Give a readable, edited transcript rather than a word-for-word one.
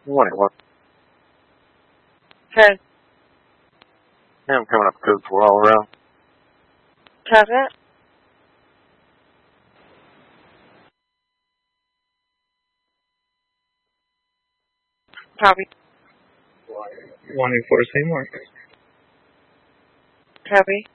Morning, what? Okay. Yeah, I'm coming up good for all around. Second. Copy. 184 Seymour. Copy.